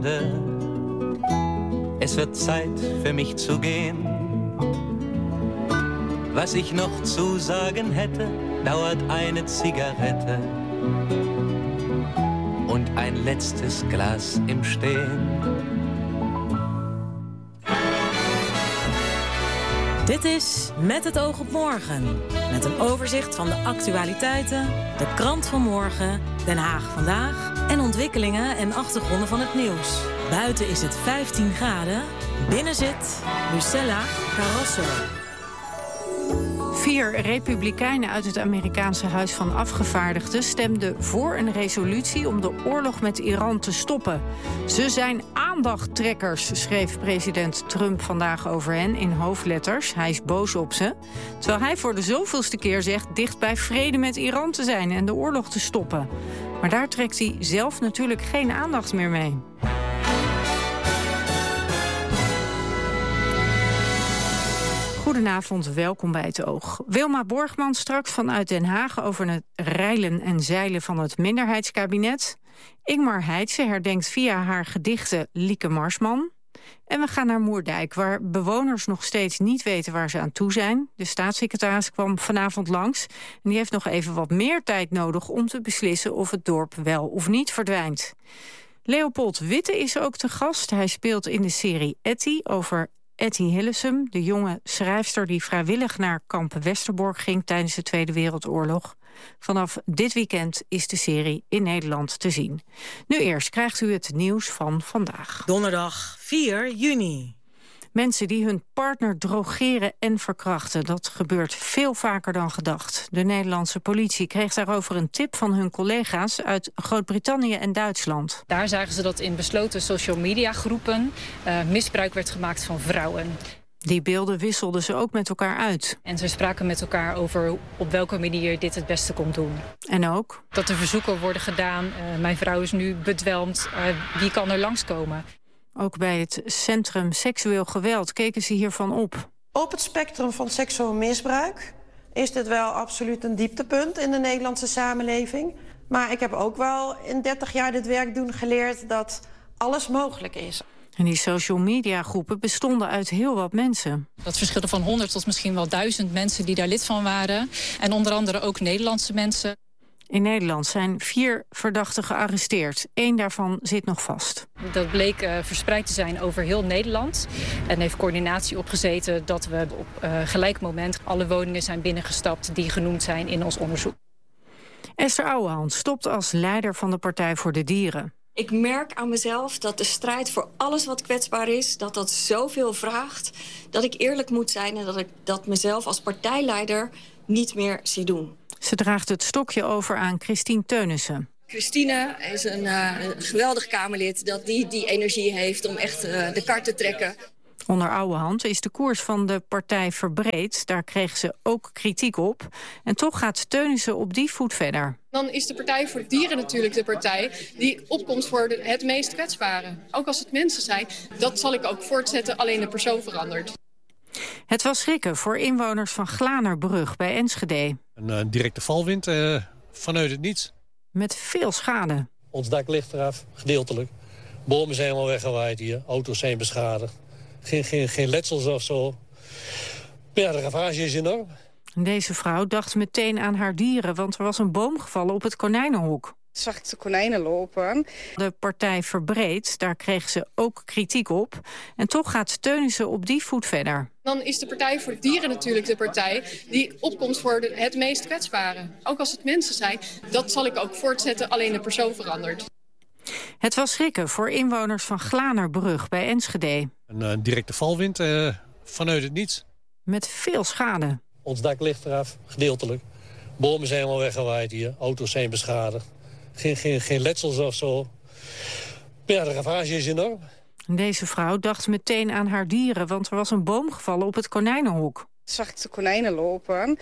Freunde, es wird Zeit für mich zu gehen. Was ich noch zu sagen hätte, dauert eine Zigarette und ein letztes Glas im Stehen. Dit is Met het oog op morgen. Met een overzicht van de actualiteiten, de krant van morgen, Den Haag vandaag en ontwikkelingen en achtergronden van het nieuws. Buiten is het 15 graden, binnen zit Lucella Carrasso. 4 republikeinen uit het Amerikaanse Huis van Afgevaardigden stemden voor een resolutie om de oorlog met Iran te stoppen. Ze zijn aandachttrekkers, schreef president Trump vandaag over hen in hoofdletters. Hij is boos op ze. Terwijl hij voor de zoveelste keer zegt dicht bij vrede met Iran te zijn en de oorlog te stoppen. Maar daar trekt hij zelf natuurlijk geen aandacht meer mee. Goedenavond, welkom bij Het Oog. Wilma Borgman straks vanuit Den Haag over het reilen en zeilen van het minderheidskabinet. Ingmar Heitse herdenkt via haar gedichten Lieke Marsman. En we gaan naar Moerdijk, waar bewoners nog steeds niet weten waar ze aan toe zijn. De staatssecretaris kwam vanavond langs en die heeft nog even wat meer tijd nodig om te beslissen of het dorp wel of niet verdwijnt. Leopold Witte is ook te gast. Hij speelt in de serie Etty over Etty Hillesum, de jonge schrijfster die vrijwillig naar kamp Westerbork ging tijdens de Tweede Wereldoorlog. Vanaf dit weekend is de serie in Nederland te zien. Nu eerst krijgt u het nieuws van vandaag. Donderdag 4 juni. Mensen die hun partner drogeren en verkrachten, dat gebeurt veel vaker dan gedacht. De Nederlandse politie kreeg daarover een tip van hun collega's uit Groot-Brittannië en Duitsland. Daar zagen ze dat in besloten social media groepen misbruik werd gemaakt van vrouwen. Die beelden wisselden ze ook met elkaar uit. En ze spraken met elkaar over op welke manier je dit het beste kon doen. En ook? Dat er verzoeken worden gedaan, mijn vrouw is nu bedwelmd, wie kan er langskomen? Ook bij het Centrum Seksueel Geweld keken ze hiervan op. Op het spectrum van seksueel misbruik is dit wel absoluut een dieptepunt in de Nederlandse samenleving. Maar ik heb ook wel in 30 jaar dit werk doen geleerd dat alles mogelijk is. En die social media groepen bestonden uit heel wat mensen. Dat verschilde van 100 tot misschien wel 1000 mensen die daar lid van waren. En onder andere ook Nederlandse mensen. In Nederland zijn 4 verdachten gearresteerd. 1 daarvan zit nog vast. Dat bleek verspreid te zijn over heel Nederland. En heeft coördinatie opgezeten dat we op gelijk moment alle woningen zijn binnengestapt die genoemd zijn in ons onderzoek. Esther Ouwehand stopt als leider van de Partij voor de Dieren. Ik merk aan mezelf dat de strijd voor alles wat kwetsbaar is, dat zoveel vraagt, dat ik eerlijk moet zijn en dat ik dat mezelf als partijleider niet meer zie doen. Ze draagt het stokje over aan Christine Teunissen. Christine is een geweldig Kamerlid dat die energie heeft om echt de kar te trekken. Onder Ouwehand is de koers van de partij verbreed. Daar kreeg ze ook kritiek op. En toch gaat Teunissen op die voet verder. Dan is de Partij voor de Dieren natuurlijk de partij die opkomt voor het meest kwetsbare. Ook als het mensen zijn, dat zal ik ook voortzetten, alleen de persoon verandert. Het was schrikken voor inwoners van Glanerbrug bij Enschede. Een directe valwind vanuit het niets. Met veel schade. Ons dak ligt eraf, gedeeltelijk. Bomen zijn helemaal weggewaaid hier, auto's zijn beschadigd. Geen letsels of zo. Ja, de ravage is enorm. Deze vrouw dacht meteen aan haar dieren, want er was een boom gevallen op het konijnenhok. Zag ik de konijnen lopen. De partij verbreed, daar kreeg ze ook kritiek op. En toch gaat Teunissen op die voet verder. Dan is de Partij voor de Dieren natuurlijk de partij die opkomt voor het meest kwetsbare. Ook als het mensen zijn, dat zal ik ook voortzetten, alleen de persoon verandert. Het was schrikken voor inwoners van Glanerbrug bij Enschede. Een directe valwind vanuit het niets. Met veel schade. Ons dak ligt eraf, gedeeltelijk. Bomen zijn helemaal weggewaaid hier, auto's zijn beschadigd. Geen letsels of zo. Ja, de ravage is enorm. Deze vrouw dacht meteen aan haar dieren, want er was een boom gevallen op het konijnenhok. Zag ik de konijnen lopen.